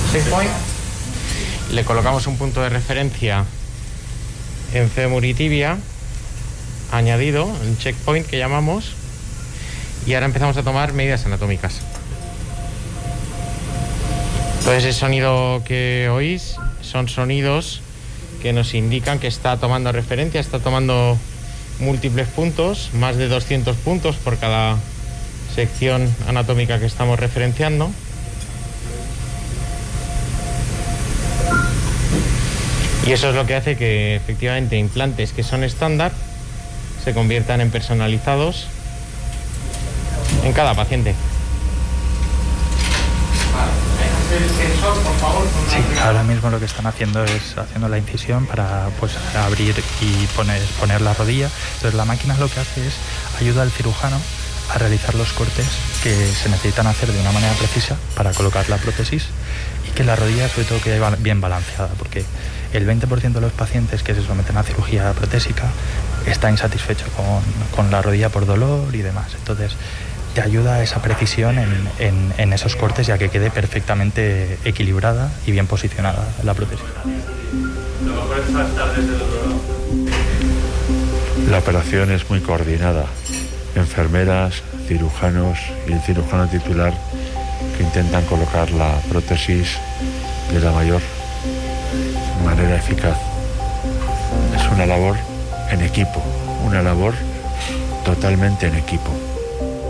Checkpoint. Le colocamos un punto de referencia en fémur y tibia, añadido, el checkpoint que llamamos, y ahora empezamos a tomar medidas anatómicas. Entonces el sonido que oís son sonidos que nos indican que está tomando referencia, está tomando múltiples puntos, más de 200 puntos por cada sección anatómica que estamos referenciando. Y eso es lo que hace que efectivamente implantes que son estándar se conviertan en personalizados en cada paciente. Sí, ahora mismo lo que están haciendo es haciendo la incisión para pues abrir y poner la rodilla. Entonces la máquina lo que hace es ayuda al cirujano a realizar los cortes que se necesitan hacer de una manera precisa para colocar la prótesis y que la rodilla sobre todo quede bien balanceada, porque el 20% de los pacientes que se someten a cirugía protésica está insatisfecho con la rodilla por dolor y demás. Entonces te ayuda a esa precisión en esos cortes y a que quede perfectamente equilibrada y bien posicionada la prótesis. La operación es muy coordinada. Enfermeras, cirujanos y el cirujano titular que intentan colocar la prótesis de la mayor manera eficaz. Es una labor en equipo, una labor totalmente en equipo.